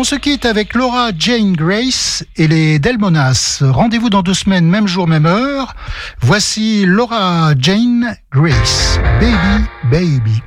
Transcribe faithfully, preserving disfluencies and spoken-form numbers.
se quitte avec Laura Jane Grace et les Delmonas. Rendez-vous dans deux semaines, même jour, même heure. Voici Laura Jane Grace. Baby, baby.